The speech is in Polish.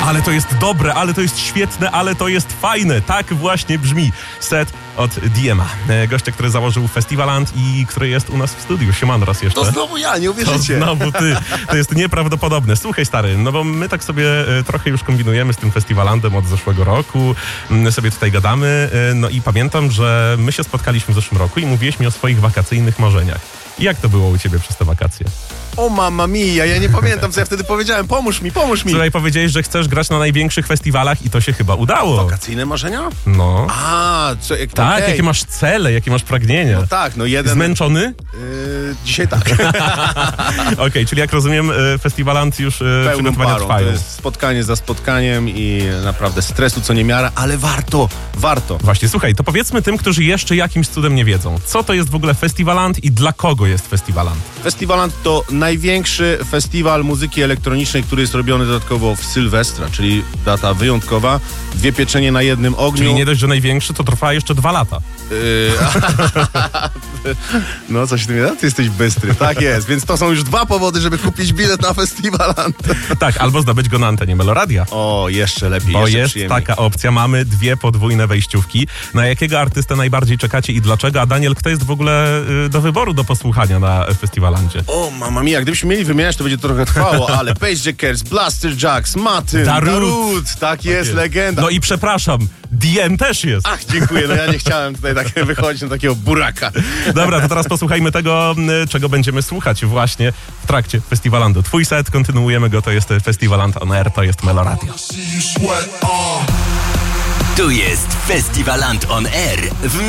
ale to jest dobre, ale to jest świetne, ale to jest fajne. Tak właśnie brzmi set od Diema. Gościa, który założył Festiwaland i który jest u nas w studiu. Siemano raz jeszcze. To znowu ja, nie To uwierzycie. znowu ty. To jest nieprawdopodobne. Słuchaj, stary, no bo my tak sobie trochę już kombinujemy z tym Festiwalandem od zeszłego roku. Sobie tutaj gadamy. No i pamiętam, że my się spotkaliśmy w zeszłym roku i mówiłeś mi o swoich wakacyjnych marzeniach. Jak to było u ciebie przez te wakacje? O mamma mia, ja nie pamiętam, co ja wtedy powiedziałem. Pomóż mi. Słuchaj, powiedziałeś, że chcesz grać na największych festiwalach i to się chyba udało. Wakacyjne marzenia? No. Tak, okej. jakie masz cele, jakie masz pragnienia? No tak, no jeden... Zmęczony? Dzisiaj tak. Okej, czyli jak rozumiem, Festiwaland już Pełną przygotowania parą. trwają. To jest spotkanie za spotkaniem i naprawdę stresu co niemiara, ale warto. Właśnie, słuchaj, to powiedzmy tym, którzy jeszcze jakimś cudem nie wiedzą. Co to jest w ogóle Festiwaland i dla kogo jest Festiwaland? Festiwaland to największy festiwal muzyki elektronicznej, który jest robiony dodatkowo w Sylwestra, czyli data wyjątkowa. 2 pieczenie na jednym ogniu. Czyli nie dość, że największy, to trwa jeszcze 2 lata. No coś ty ty jesteś bystry, tak jest. Więc to są już 2 powody, żeby kupić bilet na Festiwaland. Tak, albo zdobyć go na antenie Meloradia. O, jeszcze lepiej, Bo jeszcze jest przyjemniej. taka opcja, mamy 2 podwójne wejściówki. Na jakiego artystę najbardziej czekacie i dlaczego? A Daniel, kto jest w ogóle do wyboru, do posłuchania na Festiwalandzie? O, mamma mia, gdybyśmy mieli wymieniać, to będzie trochę trwało, ale Pagejackers, Blaster Jacks, Matyn, Darut. tak jest, legenda. No i przepraszam, DM też jest. Ach, dziękuję, no ja nie chciałem tutaj tak wychodzić na takiego buraka. Dobra, to teraz posłuchajmy tego, czego będziemy słuchać właśnie w trakcie Festiwalandu. Twój set, kontynuujemy go, to jest Festiwaland on Air, to jest Meloradio. Tu jest Festiwaland on Air w